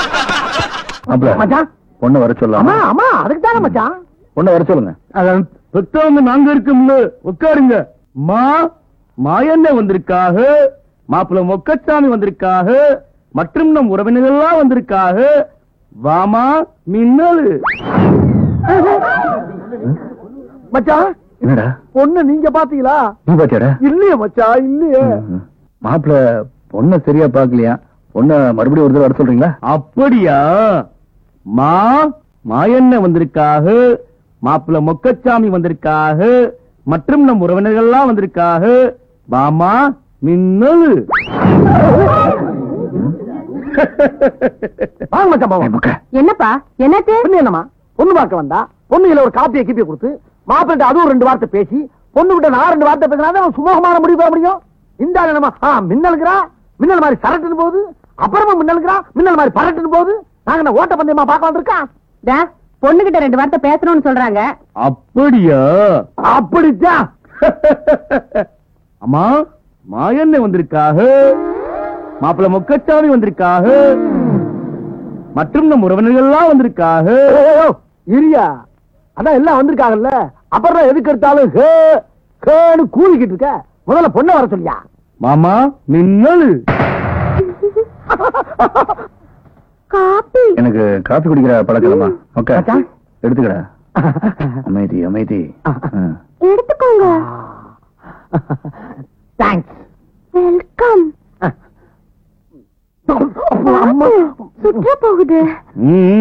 மச்சான் பொண்ணு வர சொல்லலாம். ஆமா அதுக்கு தானே மச்சான் பொண்ணு வர சொல்லுங்க. பெத்தவங்க நாங்க இருக்கோம்ல, உட்காருங்க. மாயண்ண வந்திருக்காக, மாப்பிள்ள மொக்கச்சாமி வந்திருக்காக, மற்றும் நம் உறவினர்கள்லாம் வந்திருக்காக. வாமா மின்னல். மச்சான் என்னடா பொண்ணு நீங்க பாத்தீங்களா? நீ பாத்தியாடா? இல்லையே மச்சான் இல்லையே. மாப்பிள்ள பொண்ண சரியா பாக்கலையா? பொண்ண மறுபடியும் ஒரு தடவை வர சொல்றீங்களா? அப்படியா? மாயண்ண வந்திருக்காக, மாப்பிள்ள மொக்கச்சாமி வந்திருக்காக, மற்றும் நம் உறவினர்கள்லாம் வந்திருக்காக. வாமா மின்னல். வாங்க மச்சான் போங்க. என்னப்பா என்னது? என்னமா பொண்ணு பார்க்க வந்தா பொண்ணுல ஒரு காப்பியை கீப்பியை கொடுத்து மாப்பிள்ளை அதுவும் 2 வார்த்தை பேசி பொண்ணு கிட்ட நான் 2 வார்த்தை பேசினா சுமூகமான முடிவு பெற முடியும். இந்த நம்ம மின்னலுங்கிறா, மின்னல் மாதிரி சரட்டுன்னு போகுது. அப்புறமா மின்னலுங்கிறா, மின்னல் மாதிரி பரட்டுன்னு போகுது. நாங்க என்ன ஓட்ட பந்தயமா பார்க்க வந்திருக்கோம். பொண்ணுகிட்ட 2 வார்த்தை பேசணும்னு சொல்றாங்க. அப்படியா? அப்படித்தான். அம்மா மாயண்ண வந்திருக்காக, மாப்பிள்ள மொக்கச்சாமி வந்திருக்காக, மற்றும் நம் உறவினர்கள்லாம் வந்திருக்காக. இரியா அதான் எல்லாம் வந்திருக்காங்கல்ல, அப்புறம் எதுக்கு எடுத்தாலும் கூலிக்கிட்டு இருக்க. முதல்ல பொண்ணை வர சொல்லியா. மாமா மின்னல். காப்பி. எனக்கு காபி குடிக்கிற பழக்கலமா? ஓகே எடுத்துக்கடா. அமைதி அமைதி. எடுத்துக்கோங்க. தேங்க்ஸ். வெல்கம். சுற்ற போகுது.